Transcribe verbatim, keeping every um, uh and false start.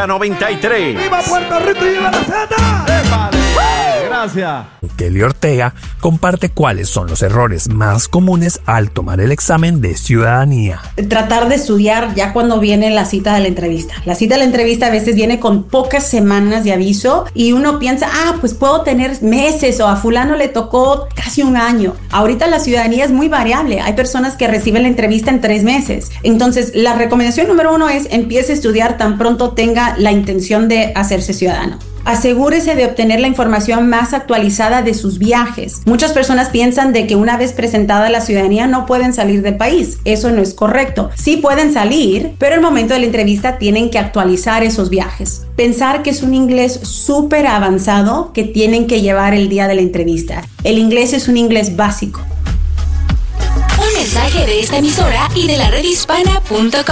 Z noventa y tres. ¡Viva Puerto Rico y viva la Z! ¡Épale! Gracias. Kelly Ortega comparte cuáles son los errores más comunes al tomar el examen de ciudadanía. Tratar de estudiar ya cuando viene la cita de la entrevista. La cita de la entrevista a veces viene con pocas semanas de aviso y uno piensa, ah, pues puedo tener meses, o a fulano le tocó casi un año. Ahorita la ciudadanía es muy variable. Hay personas que reciben la entrevista en tres meses. Entonces, la recomendación número uno es empiece a estudiar tan pronto tenga la intención de hacerse ciudadano. Asegúrese de obtener la información más actualizada de sus viajes. Muchas personas piensan de que una vez presentada la ciudadanía no pueden salir del país. Eso no es correcto. Sí pueden salir, pero al momento de la entrevista tienen que actualizar esos viajes. Pensar que es un inglés súper avanzado que tienen que llevar el día de la entrevista. El inglés es un inglés básico. Un mensaje de esta emisora y de la red hispana punto com.